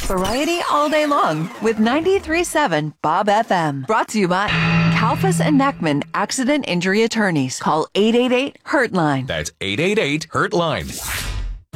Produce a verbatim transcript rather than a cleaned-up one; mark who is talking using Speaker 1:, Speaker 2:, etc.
Speaker 1: Variety all day long with ninety-three point seven Bob F M. Brought to you by Kalfas and Neckman Accident Injury Attorneys. Call eight eight eight, HURT-LINE.
Speaker 2: That's eight eight eight, HURT-LINE.